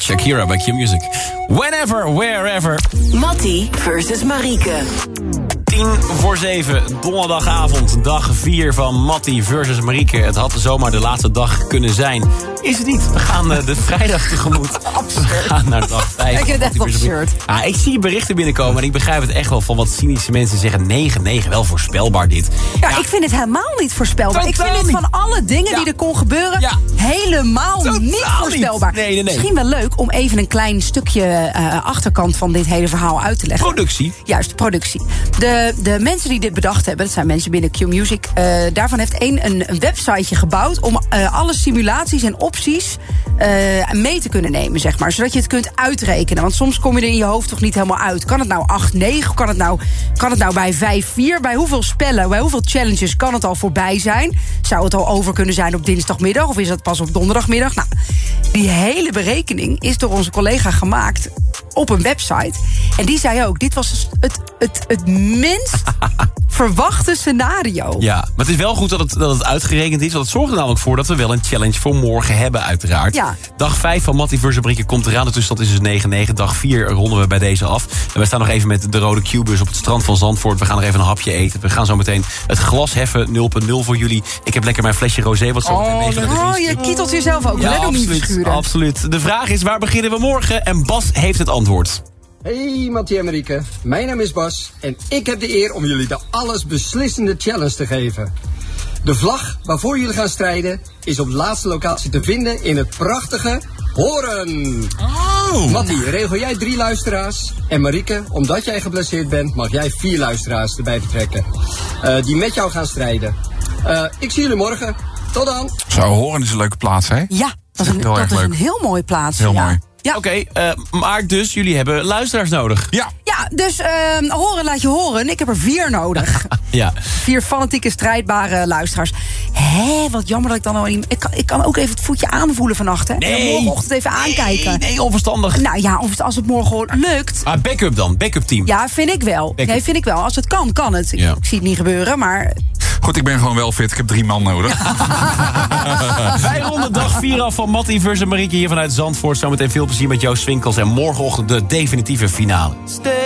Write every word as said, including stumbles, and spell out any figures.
Shakira bij Q Music. Whenever, wherever. Mattie versus Marieke. tien voor zeven, donderdagavond, dag vier van Mattie versus Marieke. Het had zomaar de laatste dag kunnen zijn. Is het niet. We gaan uh, de vrijdag tegemoet. We gaan naar dag vijf. Ik vind het echt absurd. Ah, ik zie berichten binnenkomen en ik begrijp het echt wel van wat cynische mensen zeggen. negen negen, wel voorspelbaar dit. Ja, ja, ik vind het helemaal niet voorspelbaar. Totaal ik vind het van alle dingen ja. die er kon gebeuren, ja. helemaal Totaal niet voorspelbaar. Niet. Nee, nee, nee. Misschien wel leuk om even een klein stukje uh, achterkant van dit hele verhaal uit te leggen. Productie. Juist, productie. De, de mensen die dit bedacht hebben, dat zijn mensen binnen Q Music. Uh, daarvan heeft één een, een websiteje gebouwd om uh, alle simulaties en opties uh, mee te kunnen nemen, zeg maar. Zodat je het kunt uitrekenen. Want soms kom je er in je hoofd toch niet helemaal uit. Kan het nou acht negen? Kan het nou, kan het nou bij vijf vier? Bij hoeveel spellen, bij hoeveel challenges kan het al voorbij zijn? Zou het al over kunnen zijn op dinsdagmiddag? Of is dat pas op donderdagmiddag? Nou, die hele berekening is door onze collega gemaakt op een website. En die zei ook, dit was het, het, het minst verwachte scenario. Ja, maar het is wel goed dat het, dat het uitgerekend is. Want het zorgt er namelijk voor dat we wel een challenge voor morgen hebben, uiteraard. Ja. Dag vijf van Mattie versus Marieke komt eraan. De tussenstand is dus negen negen. Dag vier ronden we bij deze af. En we staan nog even met de rode Q-bus op het strand van Zandvoort. We gaan nog even een hapje eten. We gaan zo meteen het glas heffen. nul punt nul voor jullie. Ik heb lekker mijn flesje rosé. Wat zo meteen negen Oh, oh, je kietelt jezelf ook. Ja, Let op niet absoluut, verschuren. absoluut. De vraag is, waar beginnen we morgen? En Bas heeft het antwoord. Hey Mattie en Marieke, mijn naam is Bas en ik heb de eer om jullie de allesbeslissende challenge te geven. De vlag waarvoor jullie gaan strijden is op de laatste locatie te vinden in het prachtige Horen. Oh. Mattie, regel jij drie luisteraars en Marieke, omdat jij geblesseerd bent, mag jij vier luisteraars erbij betrekken. Uh, die met jou gaan strijden. Uh, ik zie jullie morgen. Tot dan. Zo, Horen is een leuke plaats, hè? Ja, dat is een, heel dat erg is leuk. een heel mooie plaats. Heel ja. mooi. Ja. Oké, okay, uh, maar dus jullie hebben luisteraars nodig. Ja. Ja, dus uh, horen laat je horen. Ik heb er vier nodig. Ja. Vier fanatieke, strijdbare luisteraars. Hé, wat jammer dat ik dan al niet... Ik kan, ik kan ook even het voetje aanvoelen vannacht, hè? Nee. En morgenochtend even aankijken. Nee, nee, onverstandig. Nou ja, of het, als het morgen lukt... Ah, backup dan, backup team. Ja, vind ik wel. Backup. Nee, vind ik wel. Als het kan, kan het. Ik, Ja. ik zie het niet gebeuren, maar... Goed, ik ben gewoon wel fit. Ik heb drie man nodig. Wij ronden dag vier af van Mattie versus Marieke hier vanuit Zandvoort. Zometeen veel plezier met Joost Swinkels. En morgenochtend de definitieve finale. Stay